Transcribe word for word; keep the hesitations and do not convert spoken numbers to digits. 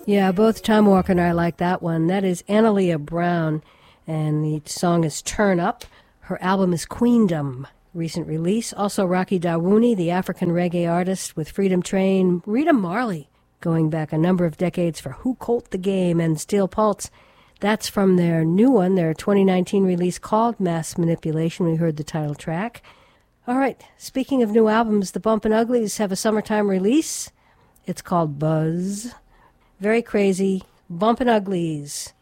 Yeah, both Tom Walker and I like that one. That is Analia Brown, and the song is Turn Up. Her album is Queendom, recent release. Also Rocky Dawouni, the African reggae artist with Freedom Train. Rita Marley, going back a number of decades for Who Colt the Game and Steel Pulse. That's from their new one, their twenty nineteen release called Mass Manipulation. We heard the title track. All right, speaking of new albums, the Bumpin' Uglies have a summertime release. It's called Buzz. Very crazy. Bumpin' Uglies.